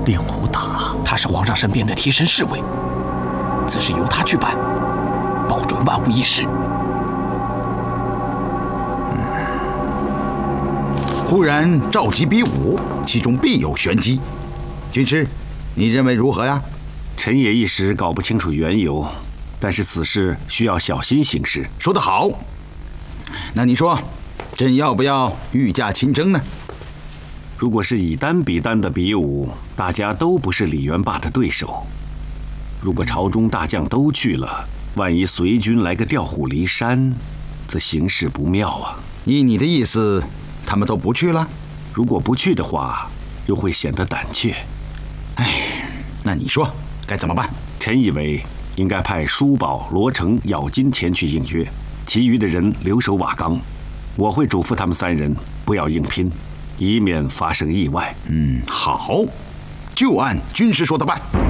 令狐达， 他是皇上身边的贴身侍卫，此事由他去办，保准万无一失。 忽然召集比武，其中必有玄机。军师，你认为如何呀？ 臣也一时搞不清楚缘由，但是此事需要小心行事。 说得好。那你说，朕要不要御驾亲征呢？ 如果是以单比单的比武，大家都不是李元霸的对手。如果朝中大将都去了，万一随军来个调虎离山，则形势不妙啊。 依你的意思，他们都不去了？ 如果不去的话，又会显得胆怯。 那你说该怎么办？ 臣以为应该派叔宝、罗成、咬金前去应约，其余的人留守瓦岗。我会嘱咐他们3人不要硬拼，以免发生意外。 好，就按军师说的办。